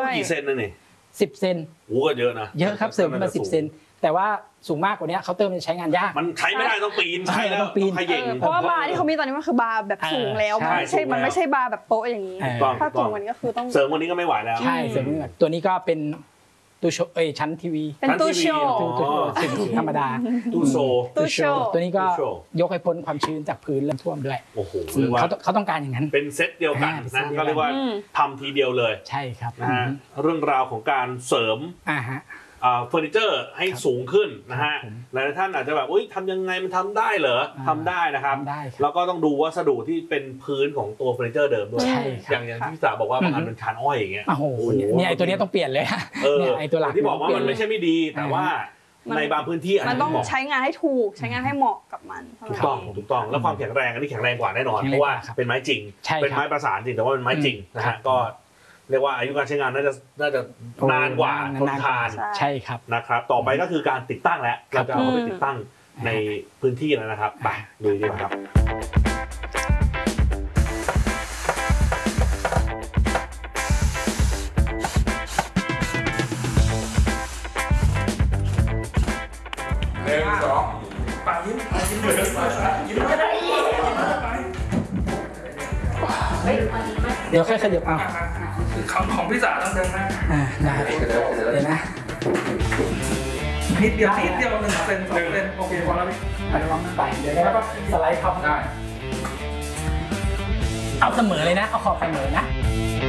มากี่เซนนะนี่ 10 เซนโอ้ก็เยอะนะเยอะครับเสริมมา10 เซนแต่ว่าสูงมากกว่านี้เคาน์เตอร์มันใช้งานยากมันใช้ไม่ได้ต้องปีนใช่แล้วต้องขย่งเพราะว่าบาร์ที่เขามีตอนนี้มันคือบาร์แบบสูงแล้วมันไม่ใช่บาร์แบบโต๊ะอย่างนี้ถ้าสูงกว่านี้ก็คือต้องเสริมวันนี้ก็ไม่ไหวแล้วใช่เสริมตัวนี้ก็เป็นตู้โชว์ชั้นทีวีเป็นตู้โชว์สิ่งธรรมดาตู้โชว์ตัวนี้ก็ยกให้พ้นความชื้นจากพื้นและท่วมด้วยโอ้โหเขาต้องการอย่างนั้นเป็นเซตเดียวกันนะก็เรียกว่าทำทีเดียวเลยใช่ครับนะฮะเรื่องราวของการเสริมเฟอร์นิเจอร์ให้สูงขึ้นนะฮะหลายท่านอาจจะแบบทำยังไงมันทำได้เหรอทำได้นะครับแล้วก็ต้องดูวัสดุที่เป็นพื้นของตัวเฟอร์นิเจอร์เดิมด้วยอย่างที่พี่สาบอกว่าบางอันเป็นชานอ้อยอย่างเงี้ยโอ้โหเนี่ยไอตัวนี้ต้องเปลี่ยนเลยไอตัวหลักที่บอกว่ามันไม่ใช่ไม่ดีแต่ว่าในบางพื้นที่มันต้องใช้งานให้ถูกใช้งานให้เหมาะกับมันถูกต้องแล้วความแข็งแรงอันนี้แข็งแรงกว่าแน่นอนเพราะว่าเป็นไม้จริงเป็นไม้ประสานจริงแต่ว่าเป็นไม้จริงนะฮะก็เรียกว่าอายุการใช้งานน่าจะนานกว่าทนทานใช่ครับนะครับต่อไปก็คือการติดตั้งแล้วเราจะเอาไปติดตั้งในพื้นที่แล้วนะครับไปดูดีครับปากยิ้มไม่ได้เดี๋ยวแค่ขยับเอาของพี่สาวต้องเดินหน้าได้เดี๋ยวนะนิดเดียว1 เซน 2 เซนโอเคพอแล้วพี่ลองไปเดี๋ยวนะครับสไลด์ท็อปได้เอาเสมอเลยนะเอาขอบเสมอนะ